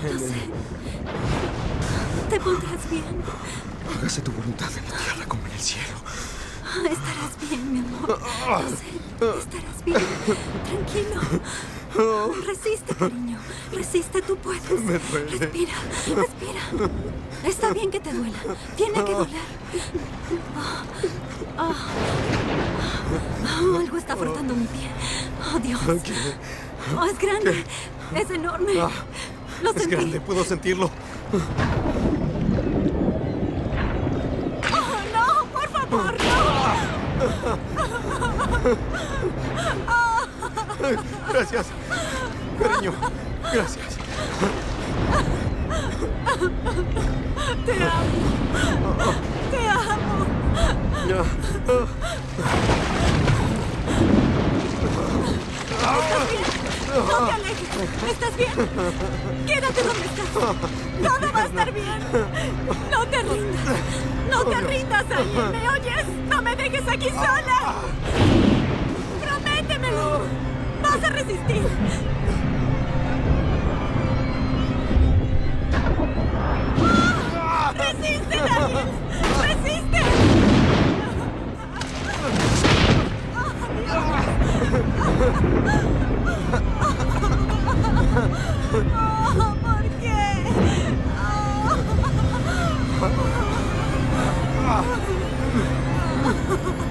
Lo sé. Te pondrás bien. Hágase tu voluntad en la tierra como en el cielo. Estarás bien, mi amor. Lo sé. Estarás bien. Tranquilo. Resiste, cariño. Resiste, tú puedes. Me duele. Respira, respira. Está bien que te duela. Tiene que doler. Algo está frotando mi pie. Oh, Dios. ¿Qué? Oh, es grande. Es enorme. Lo Es sentí. grande, puedo sentirlo. Oh, no, por favor, no. Gracias. Cariño, gracias. Te amo. Te amo. ¿Estás bien? No te alejes. ¿Estás bien? Quédate donde estás. Todo va a estar bien. No te rindas. No te rindas, Aye. ¿Me oyes? No me dejes aquí sola. Prométemelo. Vas a resistir.